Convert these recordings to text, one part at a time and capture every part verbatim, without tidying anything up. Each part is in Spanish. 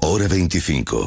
Hora veinticinco.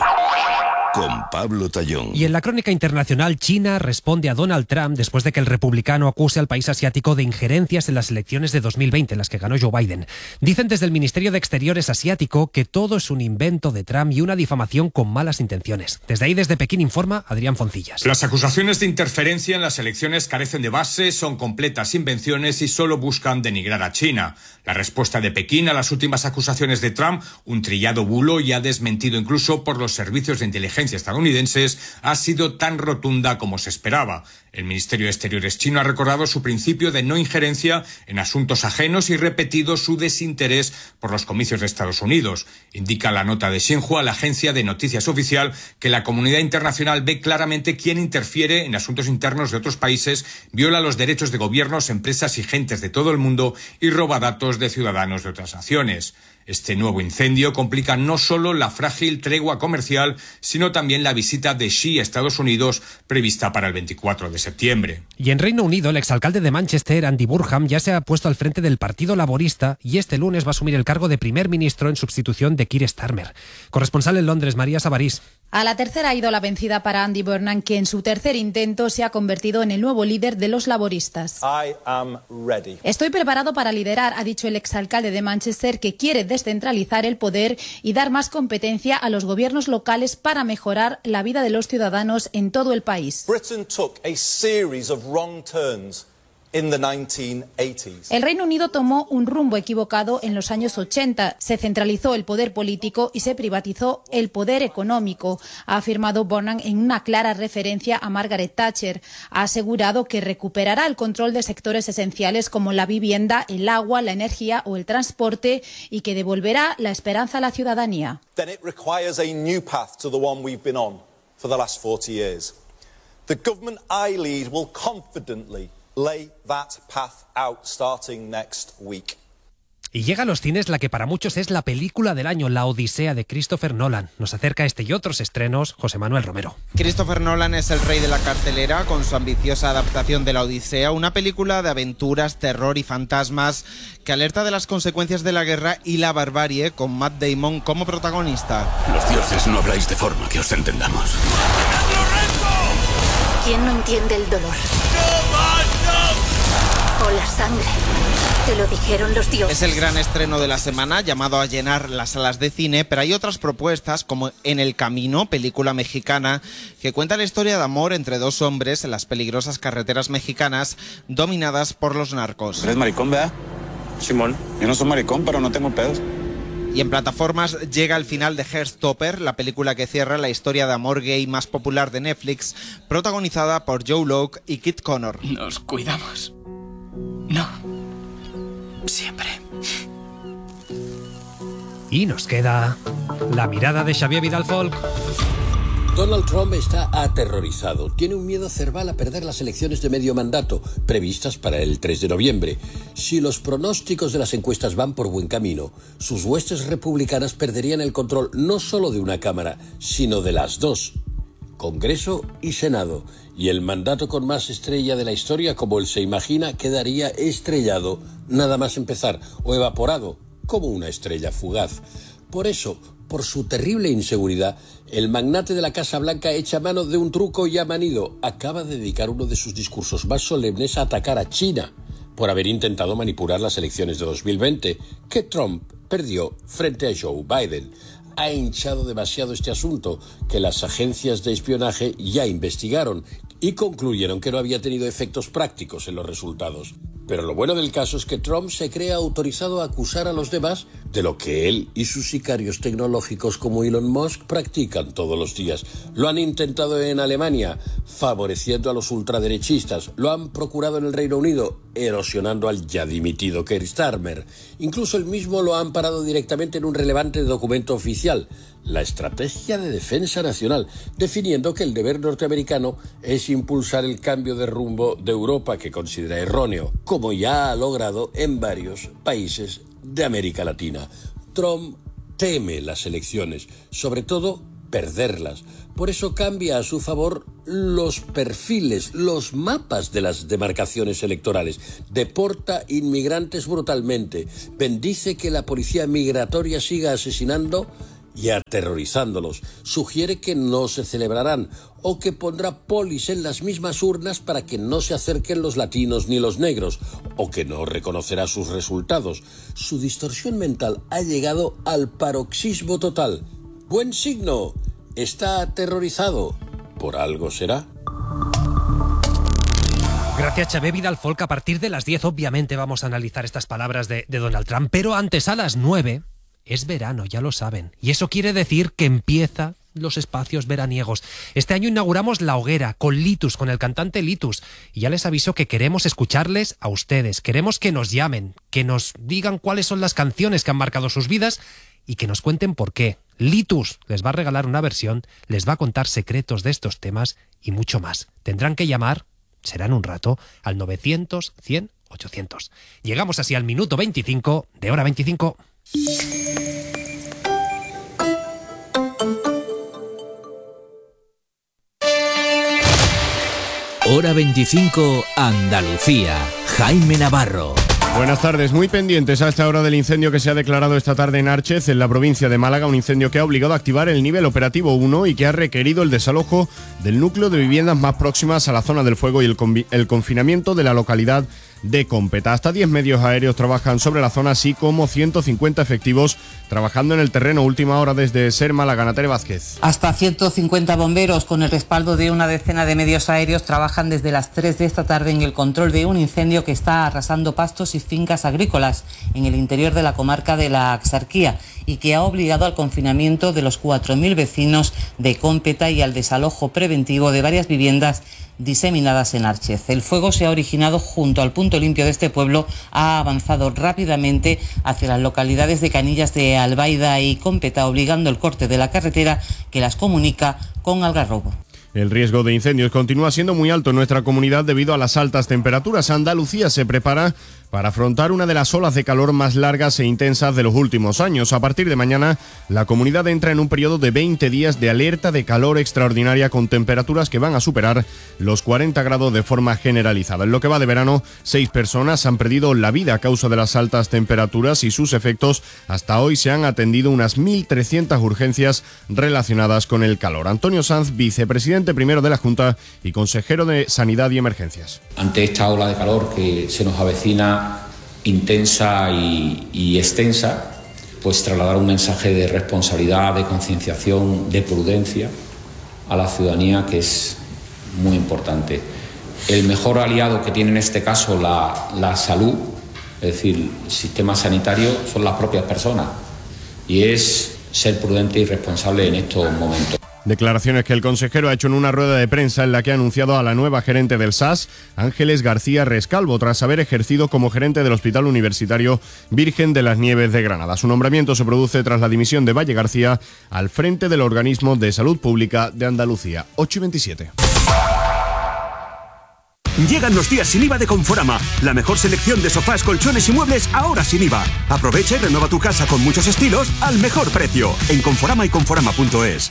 Con Pablo Tallón. Y en la crónica internacional, China responde a Donald Trump después de que el republicano acuse al país asiático de injerencias en las elecciones de dos mil veinte, en las que ganó Joe Biden. Dicen desde el Ministerio de Exteriores asiático que todo es un invento de Trump y una difamación con malas intenciones. Desde ahí, desde Pekín, informa Adrián Foncillas. Las acusaciones de interferencia en las elecciones carecen de base, son completas invenciones y solo buscan denigrar a China. La respuesta de Pekín a las últimas acusaciones de Trump, un trillado bulo ya desmentido incluso por los servicios de inteligencia estadounidenses, ha sido tan rotunda como se esperaba. El Ministerio de Exteriores chino ha recordado su principio de no injerencia en asuntos ajenos y repetido su desinterés por los comicios de Estados Unidos. Indica la nota de Xinhua, la agencia de noticias oficial, que la comunidad internacional ve claramente quién interfiere en asuntos internos de otros países, viola los derechos de gobiernos, empresas y gentes de todo el mundo y roba datos de ciudadanos de otras naciones. Este nuevo incendio complica no solo la frágil tregua comercial, sino también la visita de Xi a Estados Unidos prevista para el veinticuatro de septiembre. Y en Reino Unido, el exalcalde de Manchester, Andy Burnham, ya se ha puesto al frente del Partido Laborista y este lunes va a asumir el cargo de primer ministro en sustitución de Keir Starmer. Corresponsal en Londres, María Sabarís. A la tercera ha ido la vencida para Andy Burnham, que en su tercer intento se ha convertido en el nuevo líder de los laboristas. I am ready. Estoy preparado para liderar, ha dicho el exalcalde de Manchester, que quiere descentralizar el poder y dar más competencia a los gobiernos locales para mejorar la vida de los ciudadanos en todo el país. Britain took a series of wrong turns in the nineteen eighties. El Reino Unido tomó un rumbo equivocado en los años ochenta. Se centralizó el poder político y se privatizó el poder económico, ha afirmado Burnham en una clara referencia a Margaret Thatcher. Ha asegurado que recuperará el control de sectores esenciales como la vivienda, el agua, la energía o el transporte y que devolverá la esperanza a la ciudadanía. Then it requires a new path to the one we've been on for the last forty years. The government I lead will confidently lay that path out starting next week. Y llega a los cines la que para muchos es la película del año, La Odisea de Christopher Nolan. Nos acerca este y otros estrenos José Manuel Romero. Christopher Nolan es el rey de la cartelera con su ambiciosa adaptación de La Odisea, una película de aventuras, terror y fantasmas que alerta de las consecuencias de la guerra y la barbarie, con Matt Damon como protagonista. Los dioses no habláis de forma que os entendamos. ¿Quién no entiende el dolor? O la sangre. Te lo dijeron los dioses. Es el gran estreno de la semana, llamado a llenar las salas de cine, pero hay otras propuestas como En el Camino, película mexicana, que cuenta la historia de amor entre dos hombres en las peligrosas carreteras mexicanas dominadas por los narcos. ¿Eres maricón, verdad? Simón. Yo no soy maricón, pero no tengo pedos. Y en plataformas llega el final de Heartstopper, la película que cierra la historia de amor gay más popular de Netflix, protagonizada por Joe Locke y Kit Connor. Nos cuidamos. No. Siempre. Y nos queda la mirada de Xavier Vidal-Folk. Donald Trump está aterrorizado. Tiene un miedo cerval a perder las elecciones de medio mandato, previstas para el tres de noviembre. Si los pronósticos de las encuestas van por buen camino, sus huestes republicanas perderían el control no solo de una cámara, sino de las dos, Congreso y Senado. Y el mandato con más estrella de la historia, como él se imagina, quedaría estrellado nada más empezar, o evaporado, como una estrella fugaz. Por eso, por su terrible inseguridad, el magnate de la Casa Blanca echa mano de un truco ya manido. Acaba de dedicar uno de sus discursos más solemnes a atacar a China por haber intentado manipular las elecciones de dos mil veinte, que Trump perdió frente a Joe Biden. Ha hinchado demasiado este asunto que las agencias de espionaje ya investigaron y concluyeron que no había tenido efectos prácticos en los resultados. Pero lo bueno del caso es que Trump se cree autorizado a acusar a los demás de lo que él y sus sicarios tecnológicos como Elon Musk practican todos los días. Lo han intentado en Alemania, favoreciendo a los ultraderechistas. Lo han procurado en el Reino Unido, erosionando al ya dimitido Keir Starmer. Incluso él mismo lo ha amparado directamente en un relevante documento oficial, la Estrategia de Defensa Nacional, definiendo que el deber norteamericano es impulsar el cambio de rumbo de Europa, que considera erróneo, como ya ha logrado en varios países de América Latina. Trump teme las elecciones, sobre todo perderlas. Por eso cambia a su favor los perfiles, los mapas de las demarcaciones electorales. Deporta inmigrantes brutalmente. Bendice que la policía migratoria siga asesinando y aterrorizándolos. Sugiere que no se celebrarán o que pondrá polis en las mismas urnas para que no se acerquen los latinos ni los negros, o que no reconocerá sus resultados. Su distorsión mental ha llegado al paroxismo total. Buen signo. Está aterrorizado. Por algo será. Gracias, Xavier Vidal Folk. A partir de las diez, obviamente, vamos a analizar estas palabras de, de Donald Trump, pero antes, a las nueve, es verano, ya lo saben. Y eso quiere decir que empieza los espacios veraniegos. Este año inauguramos La Hoguera con Litus, con el cantante Litus. Y ya les aviso que queremos escucharles a ustedes. Queremos que nos llamen, que nos digan cuáles son las canciones que han marcado sus vidas y que nos cuenten por qué. Litus les va a regalar una versión, les va a contar secretos de estos temas y mucho más. Tendrán que llamar, será en un rato, al novecientos, cien, ochocientos. Llegamos así al minuto veinticinco de Hora veinticinco. Hora veinticinco, Andalucía. Jaime Navarro. Buenas tardes, muy pendientes a esta hora del incendio que se ha declarado esta tarde en Árchez, en la provincia de Málaga, un incendio que ha obligado a activar el nivel operativo uno y que ha requerido el desalojo del núcleo de viviendas más próximas a la zona del fuego y el, convi- el confinamiento de la localidad de Competa. Hasta diez medios aéreos trabajan sobre la zona, así como ciento cincuenta efectivos trabajando en el terreno. Última hora desde Ser Málaga, Natalia Vázquez. Hasta ciento cincuenta bomberos con el respaldo de una decena de medios aéreos trabajan desde las tres de esta tarde en el control de un incendio que está arrasando pastos y fincas agrícolas en el interior de la comarca de la Axarquía y que ha obligado al confinamiento de los cuatro mil vecinos de Competa y al desalojo preventivo de varias viviendas diseminadas en Árchez. El fuego se ha originado junto al punto limpio de este pueblo, ha avanzado rápidamente hacia las localidades de Canillas de Albaida y Competa, obligando el corte de la carretera que las comunica con Algarrobo. El riesgo de incendios continúa siendo muy alto en nuestra comunidad debido a las altas temperaturas. Andalucía se prepara para afrontar una de las olas de calor más largas e intensas de los últimos años. A partir de mañana, la comunidad entra en un periodo de veinte días de alerta de calor extraordinaria con temperaturas que van a superar los cuarenta grados de forma generalizada. En lo que va de verano, seis personas han perdido la vida a causa de las altas temperaturas y sus efectos. Hasta hoy se han atendido unas mil trescientas urgencias relacionadas con el calor. Antonio Sanz, vicepresidente primero de la Junta y consejero de Sanidad y Emergencias. Ante esta ola de calor que se nos avecina intensa y, y extensa, pues trasladar un mensaje de responsabilidad, de concienciación, de prudencia a la ciudadanía, que es muy importante. El mejor aliado que tiene en este caso la, la salud, es decir, el sistema sanitario, son las propias personas, y es ser prudente y responsable en estos momentos. Declaraciones que el consejero ha hecho en una rueda de prensa en la que ha anunciado a la nueva gerente del S A S, Ángeles García Rescalvo, tras haber ejercido como gerente del Hospital Universitario Virgen de las Nieves de Granada. Su nombramiento se produce tras la dimisión de Valle García al frente del Organismo de Salud Pública de Andalucía. ocho y veintisiete. Llegan los días sin I V A de Conforama. La mejor selección de sofás, colchones y muebles ahora sin I V A. Aprovecha y renueva tu casa con muchos estilos al mejor precio. En Conforama y Conforama punto es.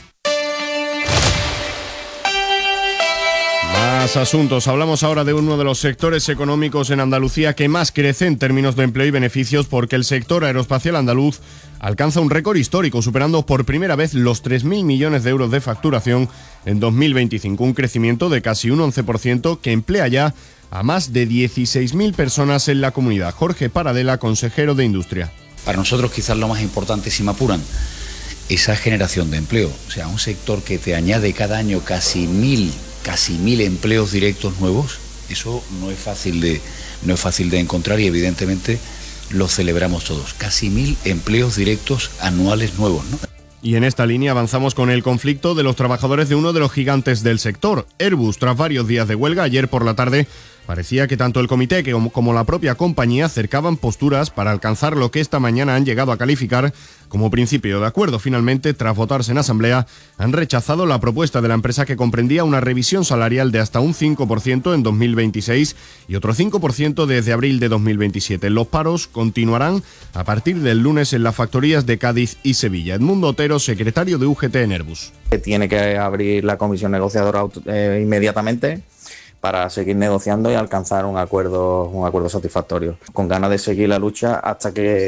Más asuntos. Hablamos ahora de uno de los sectores económicos en Andalucía que más crece en términos de empleo y beneficios, porque el sector aeroespacial andaluz alcanza un récord histórico, superando por primera vez los tres mil millones de euros de facturación en dos mil veinticinco, un crecimiento de casi un once por ciento que emplea ya a más de dieciséis mil personas en la comunidad. Jorge Paradela, consejero de Industria. Para nosotros quizás lo más importante, si me apuran, esa generación de empleo. O sea, un sector que te añade cada año casi mil casi mil empleos directos nuevos, eso no es fácil de, no es fácil de encontrar y evidentemente lo celebramos todos. Casi mil empleos directos anuales nuevos, ¿no? Y en esta línea avanzamos con el conflicto de los trabajadores de uno de los gigantes del sector, Airbus. Tras varios días de huelga, ayer por la tarde parecía que tanto el comité como la propia compañía acercaban posturas para alcanzar lo que esta mañana han llegado a calificar como principio de acuerdo. Finalmente, tras votarse en asamblea, han rechazado la propuesta de la empresa que comprendía una revisión salarial de hasta un cinco por ciento en dos mil veintiséis y otro cinco por ciento desde abril de dos mil veintisiete. Los paros continuarán a partir del lunes en las factorías de Cádiz y Sevilla. Edmundo Otero, secretario de U G T en Airbus. Tiene que abrir la comisión negociadora eh, inmediatamente para seguir negociando y alcanzar un acuerdo, un acuerdo satisfactorio. Con ganas de seguir la lucha hasta que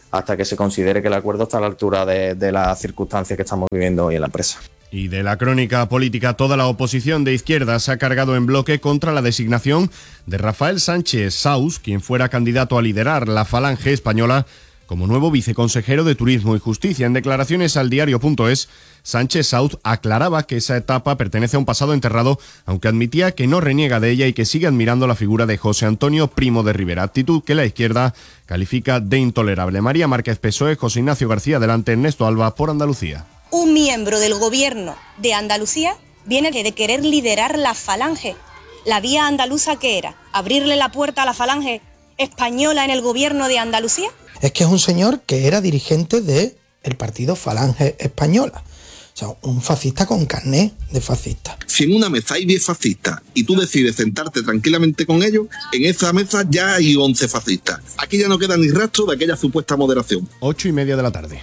hasta que se considere que el acuerdo está a la altura de, de las circunstancias que estamos viviendo hoy en la empresa. Y de la crónica política, toda la oposición de izquierda se ha cargado en bloque contra la designación de Rafael Sánchez Sauz, quien fuera candidato a liderar la Falange Española como nuevo viceconsejero de Turismo y Justicia. En declaraciones al diario punto es, Sánchez Sauz aclaraba que esa etapa pertenece a un pasado enterrado, aunque admitía que no reniega de ella y que sigue admirando la figura de José Antonio Primo de Rivera, actitud que la izquierda califica de intolerable. María Márquez, P S O E, José Ignacio García Delante, Ernesto Alba, por Andalucía. Un miembro del gobierno de Andalucía viene de querer liderar la Falange. ¿La vía andaluza qué era? ¿Abrirle la puerta a la Falange española en el gobierno de Andalucía? Es que es un señor que era dirigente del partido Falange Española. O sea, un fascista con carné de fascista. Si en una mesa hay diez fascistas y tú decides sentarte tranquilamente con ellos, en esa mesa ya hay once fascistas. Aquí ya no queda ni rastro de aquella supuesta moderación. Ocho y media de la tarde.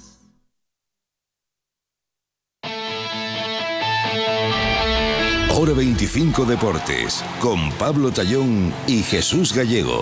Hora veinticinco Deportes, con Pablo Tallón y Jesús Gallego.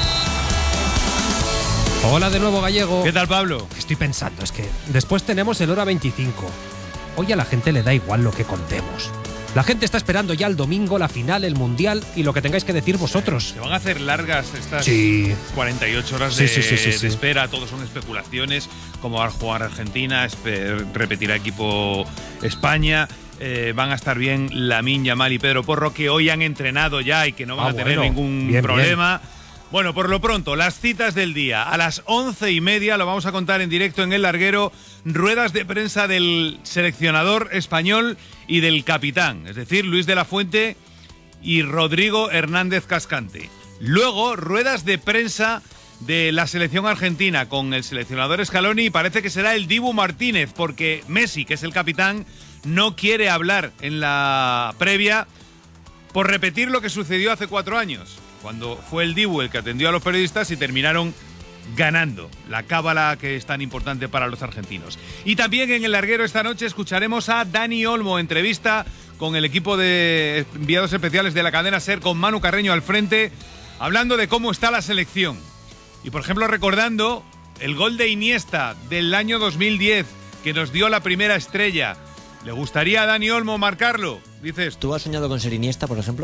Hola de nuevo, Gallego. ¿Qué tal, Pablo? Estoy pensando, es que después tenemos el Hora veinticinco. Hoy a la gente le da igual lo que contemos. La gente está esperando ya el domingo, la final, el Mundial y lo que tengáis que decir vosotros. Se van a hacer largas estas sí. cuarenta y ocho horas de, sí, sí, sí, sí, de espera. Todos son especulaciones. Cómo va a jugar Argentina, repetirá equipo España. Eh, van a estar bien Lamine Yamal y Pedro Porro, que hoy han entrenado ya y que no van ah, a tener bueno. ningún bien, problema. Bien. Bueno, por lo pronto, las citas del día. A las once y media lo vamos a contar en directo en El Larguero. Ruedas de prensa del seleccionador español y del capitán, es decir, Luis de la Fuente y Rodrigo Hernández Cascante. Luego, ruedas de prensa de la selección argentina con el seleccionador Scaloni y parece que será el Dibu Martínez, porque Messi, que es el capitán, no quiere hablar en la previa por repetir lo que sucedió hace cuatro años, cuando fue el Dibu el que atendió a los periodistas y terminaron ganando la cábala que es tan importante para los argentinos. Y también en El Larguero esta noche escucharemos a Dani Olmo, entrevista con el equipo de enviados especiales de la cadena SER, con Manu Carreño al frente, hablando de cómo está la selección. Y por ejemplo recordando el gol de Iniesta del año dos mil diez, que nos dio la primera estrella. ¿Le gustaría a Dani Olmo marcarlo? Dices. ¿Tú has soñado con ser Iniesta, por ejemplo?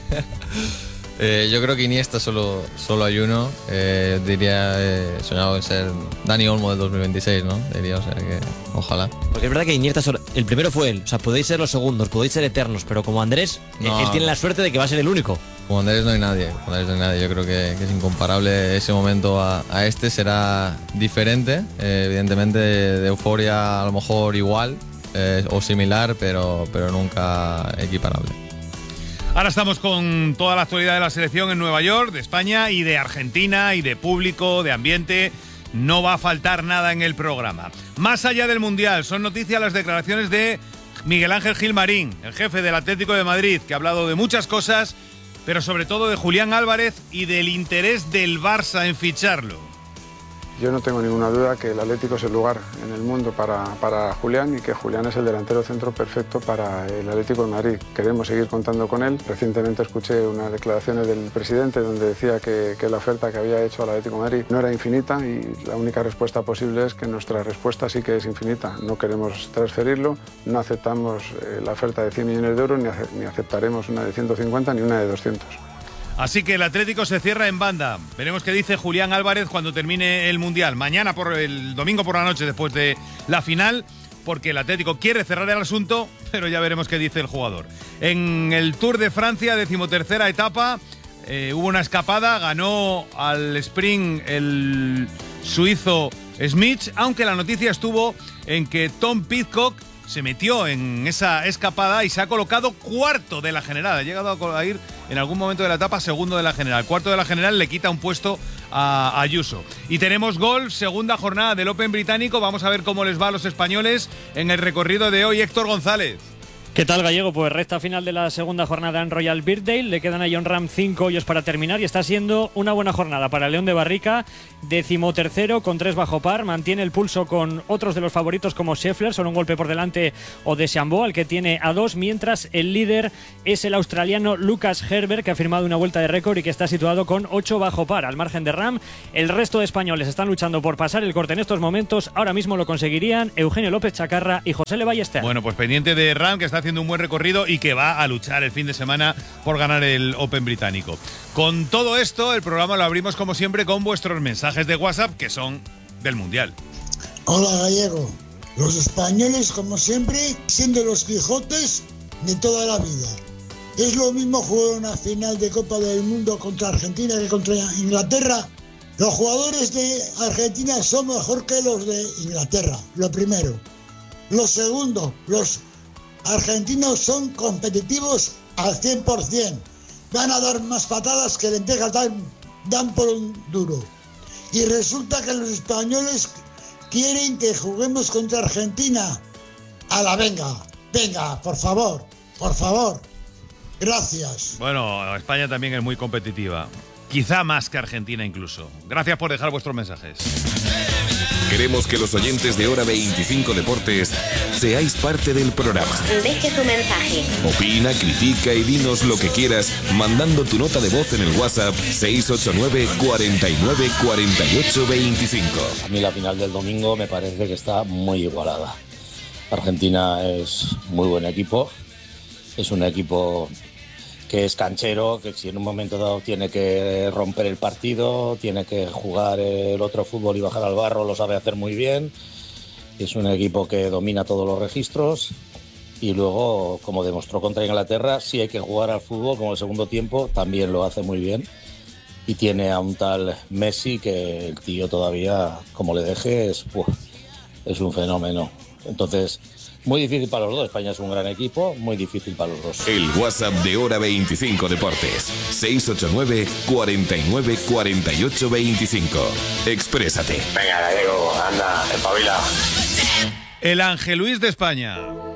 eh, yo creo que Iniesta solo, solo hay uno. Eh, diría, he eh, soñado con ser Dani Olmo del dos mil veintiséis, ¿no? Diría, o sea que ojalá. Porque es verdad que Iniesta, solo, el primero fue él. O sea, podéis ser los segundos, podéis ser eternos, pero como Andrés, no, él tiene la suerte de que va a ser el único. Como Andrés no hay nadie, como Andrés no hay nadie. Yo creo que, que es incomparable ese momento a, a este. Será diferente, eh, evidentemente de, de euforia a lo mejor igual. Eh, o similar, pero, pero nunca equiparable. Ahora estamos con toda la actualidad de la selección en Nueva York, de España y de Argentina, y de público, de ambiente. No va a faltar nada en el programa. Más allá del Mundial, son noticias las declaraciones de Miguel Ángel Gilmarín, el jefe del Atlético de Madrid, que ha hablado de muchas cosas, pero sobre todo de Julián Álvarez y del interés del Barça en ficharlo. Yo no tengo ninguna duda que el Atlético es el lugar en el mundo para, para Julián y que Julián es el delantero centro perfecto para el Atlético de Madrid. Queremos seguir contando con él. Recientemente escuché unas declaraciones del presidente donde decía que, que la oferta que había hecho al Atlético de Madrid no era infinita y la única respuesta posible es que nuestra respuesta sí que es infinita. No queremos transferirlo, no aceptamos eh, la oferta de cien millones de euros ni, ace ni aceptaremos una de ciento cincuenta ni una de doscientos. Así que el Atlético se cierra en banda. Veremos qué dice Julián Álvarez cuando termine el Mundial. Mañana, por el domingo por la noche, después de la final, porque el Atlético quiere cerrar el asunto, pero ya veremos qué dice el jugador. En el Tour de Francia, decimotercera etapa, eh, hubo una escapada, ganó al sprint el suizo Schmitz, aunque la noticia estuvo en que Tom Pidcock se metió en esa escapada y se ha colocado cuarto de la general. Ha llegado a ir en algún momento de la etapa segundo de la general. Cuarto de la general le quita un puesto a Ayuso. Y tenemos golf, segunda jornada del Open británico. Vamos a ver cómo les va a los españoles en el recorrido de hoy. Héctor González. ¿Qué tal, Gallego? Pues recta final de la segunda jornada en Royal Birkdale. Le quedan a Jon Rahm cinco hoyos para terminar y está siendo una buena jornada para León de Barrica. Decimotercero con tres bajo par. Mantiene el pulso con otros de los favoritos como Scheffler, solo un golpe por delante, o DeChambeau, al que tiene a dos, mientras el líder es el australiano Lucas Herbert, que ha firmado una vuelta de récord y que está situado con ocho bajo par. Al margen de Rahm, el resto de españoles están luchando por pasar el corte en estos momentos. Ahora mismo lo conseguirían Eugenio López Chacarra y José Le Ballester. Bueno, pues pendiente de Rahm, que está haciendo un buen recorrido y que va a luchar el fin de semana por ganar el Open británico. Con todo esto, el programa lo abrimos como siempre con vuestros mensajes de WhatsApp, que son del Mundial. Hola, Gallego. Los españoles, como siempre, siendo los Quijotes de toda la vida. Es lo mismo jugar una final de Copa del Mundo contra Argentina que contra Inglaterra. Los jugadores de Argentina son mejor que los de Inglaterra, lo primero. Lo segundo, los argentinos son competitivos al cien por cien. Van a dar más patadas que lentejas dan, dan por un duro. Y resulta que los españoles quieren que juguemos contra Argentina. A la venga, venga, por favor, por favor. Gracias. Bueno, España también es muy competitiva. Quizá más que Argentina incluso. Gracias por dejar vuestros mensajes. Queremos que los oyentes de Hora veinticinco Deportes seáis parte del programa. Deje su mensaje. Opina, critica y dinos lo que quieras mandando tu nota de voz en el WhatsApp seis ocho nueve, cuarenta y nueve, cuarenta y ocho, veinticinco. A mí la final del domingo me parece que está muy igualada. Argentina es muy buen equipo. Es un equipo que es canchero, que si en un momento dado tiene que romper el partido, tiene que jugar el otro fútbol y bajar al barro, lo sabe hacer muy bien. Es un equipo que domina todos los registros y luego, como demostró contra Inglaterra, si hay que jugar al fútbol como el segundo tiempo, también lo hace muy bien. Y tiene a un tal Messi que el tío todavía, como le deje, es, uf, es un fenómeno. Entonces, muy difícil para los dos. España es un gran equipo, muy difícil para los dos. El WhatsApp de Hora veinticinco Deportes, seis ocho nueve, cuarenta y nueve, cuarenta y ocho, veinticinco. Exprésate. Venga, Gallego, anda, espabila. El Ángel Luis de España.